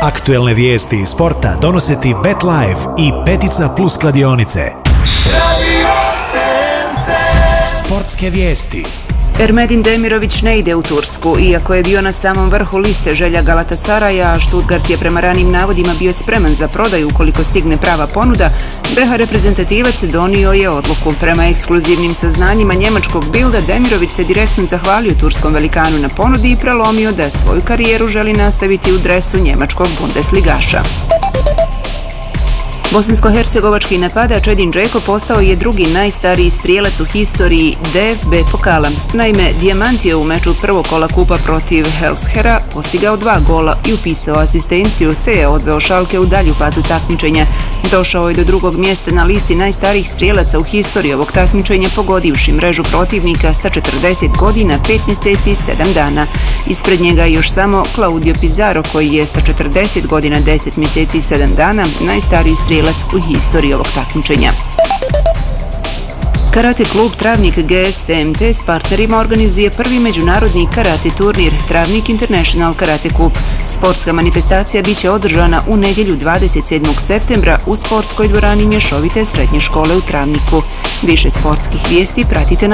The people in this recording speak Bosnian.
Aktuelne vijesti iz sporta donose ti BetLife i Petica Plus kladionice. Sportske vijesti. Ermedin Demirović ne ide u Tursku. Iako je bio na samom vrhu liste želja Galatasaraja, Stuttgart je prema ranim navodima bio spreman za prodaju ukoliko stigne prava ponuda, BH reprezentativac donio je odluku. Prema ekskluzivnim saznanjima njemačkog Bilda, Demirović se direktno zahvalio turskom velikanu na ponudi i prelomio da svoju karijeru želi nastaviti u dresu njemačkog Bundesligaša. Bosansko-hercegovački napadač Edin Džeko postao je drugi najstariji strijelac u historiji DFB pokala. Naime, Dijamant je u meču prvog kola kupa protiv Helshera postigao 2 gola i upisao asistenciju, te je odveo Schalke u dalju fazu takmičenja. Došao je do drugog mjesta na listi najstarijih strijelaca u historiji ovog takmičenja, pogodivši mrežu protivnika sa 40 godina, 5 mjeseci i 7 dana. Ispred njega je još samo Claudio Pizarro, koji je sa 40 godina, 10 mjeseci i 7 dana najstariji strijelac u historiji ovog takmičenja. Karate klub Travnik GSTMT s partnerima organizuje prvi međunarodni karate turnir Travnik International Karate Cup. Sportska manifestacija biće održana u nedjelju 27. septembra u sportskoj dvorani mješovite srednje škole u Travniku. Više sportskih vijesti pratite na